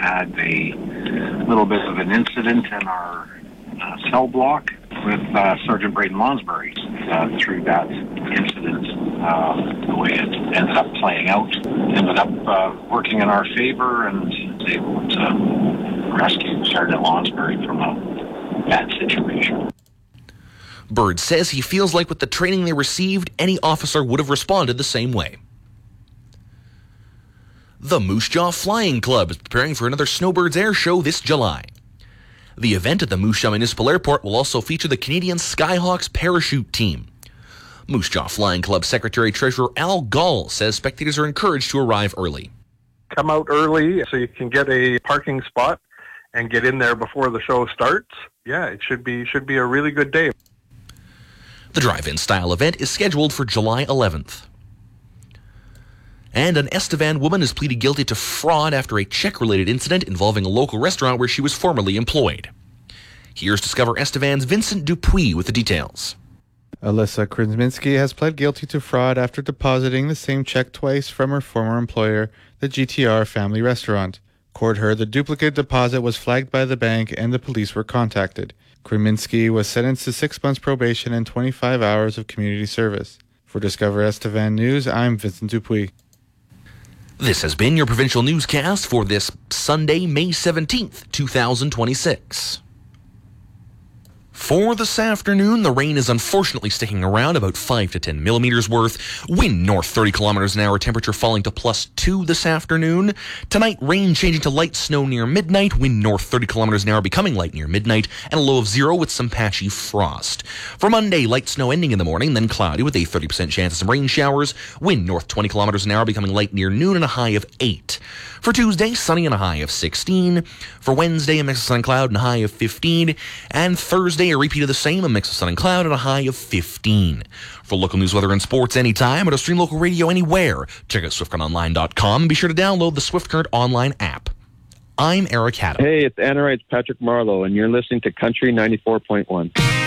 had a little bit of an incident in our cell block with Sergeant Braden Lonsbury. Through that incident, the way it ended up playing out, ended up working in our favor and was able to rescue Sergeant Lonsbury from a bad situation. Bird says he feels like with the training they received, any officer would have responded the same way. The Moose Jaw Flying Club is preparing for another Snowbirds Air Show this July. The event at the Moose Jaw Municipal Airport will also feature the Canadian Skyhawks parachute team. Moose Jaw Flying Club Secretary-Treasurer Al Gall says spectators are encouraged to arrive early. Come out early so you can get a parking spot and get in there before the show starts. Yeah, it should be a really good day. The drive-in style event is scheduled for July 11th. And an Estevan woman has pleaded guilty to fraud after a check-related incident involving a local restaurant where she was formerly employed. Here's Discover Estevan's Vincent Dupuis with the details. Alyssa Krzyminski has pled guilty to fraud after depositing the same check twice from her former employer, the GTR Family Restaurant. Court heard the duplicate deposit was flagged by the bank and the police were contacted. Krzyminski was sentenced to 6 months probation and 25 hours of community service. For Discover Estevan News, I'm Vincent Dupuis. This has been your provincial newscast for this Sunday, May 17th, 2026. For this afternoon, the rain is unfortunately sticking around, about 5 to 10 millimeters worth. Wind north 30 kilometers an hour, temperature falling to +2 this afternoon. Tonight, rain changing to light snow near midnight, wind north 30 kilometers an hour becoming light near midnight, and a low of 0 with some patchy frost. For Monday, light snow ending in the morning, then cloudy with a 30% chance of some rain showers. Wind north 20 kilometers an hour becoming light near noon and a high of 8. For Tuesday, sunny and a high of 16. For Wednesday, a mix of sun and cloud and a high of 15. And Thursday, a repeat of the same, a mix of sun and cloud and a high of 15. For local news, weather, and sports anytime, or to stream local radio anywhere, check out SwiftCurrentOnline.com and be sure to download the Swift Current Online app. I'm Eric Haddam. Hey, it's Anna Wright's Patrick Marlowe, and you're listening to Country 94.1.